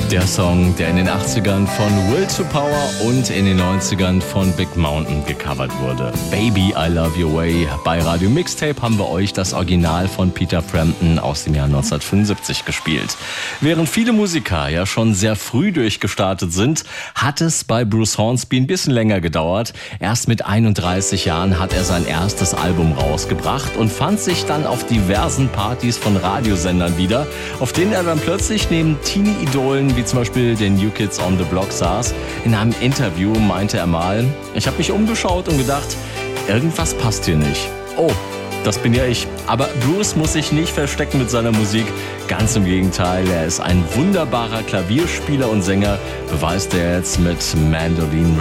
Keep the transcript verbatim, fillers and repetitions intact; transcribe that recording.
Der Song, der in den achtzigern von Will to Power und in den neunzigern von Big Mountain gecovert wurde. Baby, I Love Your Way. Bei Radio Mixtape haben wir euch das Original von Peter Frampton aus dem Jahr neunzehnhundertfünfundsiebzig gespielt. Während viele Musiker ja schon sehr früh durchgestartet sind, hat es bei Bruce Hornsby ein bisschen länger gedauert. Erst mit einunddreißig Jahren hat er sein erstes Album rausgebracht und fand sich dann auf diversen Partys von Radiosendern wieder, auf denen er dann plötzlich neben Teenie-Idolen wie zum Beispiel den New Kids on the Block saß. In einem Interview meinte er mal, ich habe mich umgeschaut und gedacht, irgendwas passt hier nicht. Oh, das bin ja ich. Aber Bruce muss sich nicht verstecken mit seiner Musik. Ganz im Gegenteil, er ist ein wunderbarer Klavierspieler und Sänger, beweist er jetzt mit Mandolin